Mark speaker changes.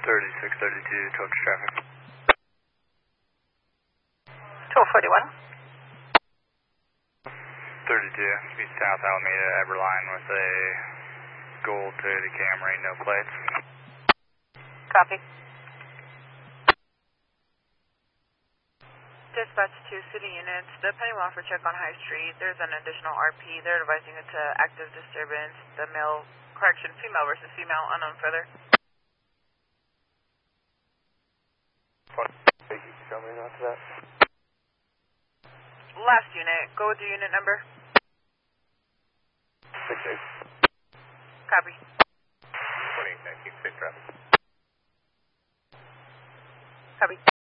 Speaker 1: 3632, Torch traffic.
Speaker 2: 1241.
Speaker 1: 32, East South Alameda, Eberline with a gold Toyota Camry, no plates.
Speaker 2: Copy. Dispatch to city units, the Pennywell for check on High Street. There's an additional RP. They're advising it to active disturbance. The female versus female, unknown further.
Speaker 1: Show me after that.
Speaker 2: Last unit, go with the unit number.
Speaker 1: 6-8.
Speaker 2: Copy.
Speaker 1: 28, keep safe traffic.
Speaker 2: Copy.